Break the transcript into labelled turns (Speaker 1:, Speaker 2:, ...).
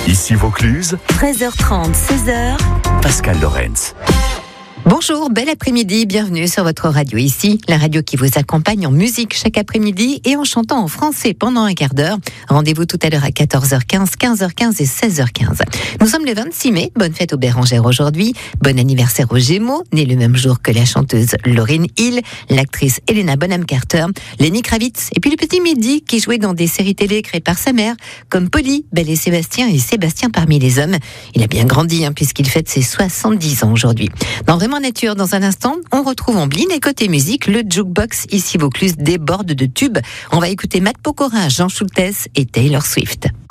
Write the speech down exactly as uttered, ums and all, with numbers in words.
Speaker 1: Ici Vaucluse,
Speaker 2: treize heures trente, seize heures.
Speaker 1: Pascal Lorenz.
Speaker 3: Bonjour, bel après-midi, bienvenue sur votre radio ici, la radio qui vous accompagne en musique chaque après-midi et en chantant en français pendant un quart d'heure. Rendez-vous tout à l'heure à quatorze heures quinze, quinze heures quinze et seize heures quinze. Nous sommes le vingt-six mai, bonne fête aux Bérengères aujourd'hui, bon anniversaire aux Gémeaux, née le même jour que la chanteuse Lauryn Hill, l'actrice Helena Bonham Carter, Lenny Kravitz et puis le petit Mehdi qui jouait dans des séries télé créées par sa mère, comme Polly, Belle et Sébastien et Sébastien parmi les hommes. Il a bien grandi hein, puisqu'il fête ses soixante-dix ans aujourd'hui. Dans Vraiment Nature, dans un instant, on retrouve Ambline et côté musique, le jukebox ici Vaucluse déborde de tubes. On va écouter Matt Pokora, Jean Schultes et Taylor Swift.